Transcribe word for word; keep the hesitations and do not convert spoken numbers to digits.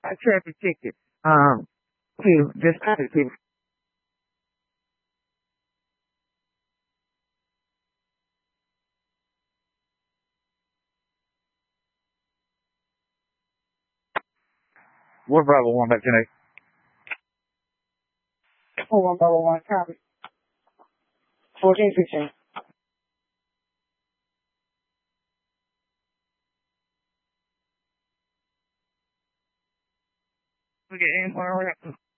I checked the ticket. Um, to just people. What Bravo one back tonight? Oh, one Bravo one, copy. Fourteen fifteen. We get in.